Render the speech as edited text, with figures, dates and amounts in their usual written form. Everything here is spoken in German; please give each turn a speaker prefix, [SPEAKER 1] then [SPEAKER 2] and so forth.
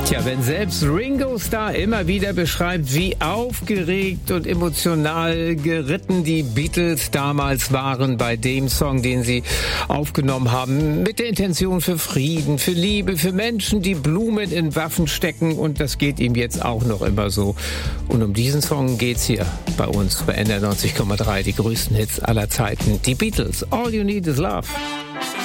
[SPEAKER 1] Tja, wenn selbst Ringo Starr immer wieder beschreibt, wie aufgeregt und emotional geritten die Beatles damals waren bei dem Song, den sie aufgenommen haben, mit der Intention für Frieden, für Liebe, für Menschen, die Blumen in Waffen stecken, und das geht ihm jetzt auch noch immer so. Und um diesen Song geht's hier bei uns bei NDR 90,3, die größten Hits aller Zeiten, die Beatles, All You Need Is Love.